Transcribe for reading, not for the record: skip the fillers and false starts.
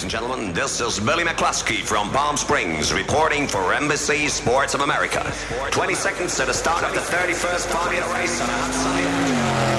and gentlemen. This is Billy McCluskey from Palm Springs reporting for Embassy Sports of America. 20 seconds to the start of the 31st Formula race on a hot sunny day.